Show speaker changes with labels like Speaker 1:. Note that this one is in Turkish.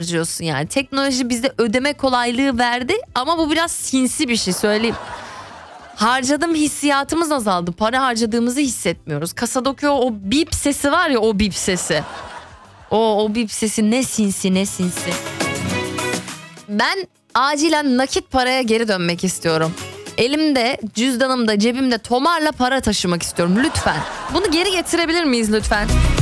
Speaker 1: harcıyorsun yani. Teknoloji bize ödeme kolaylığı verdi ama bu biraz sinsi bir şey, söyleyeyim. Harcadım hissiyatımız azaldı. Para harcadığımızı hissetmiyoruz. Kasadaki o bip sesi var ya, o bip sesi. O bip sesi ne sinsi ne sinsi. Ben acilen nakit paraya geri dönmek istiyorum. Elimde, cüzdanımda, cebimde tomarla para taşımak istiyorum lütfen. Bunu geri getirebilir miyiz lütfen?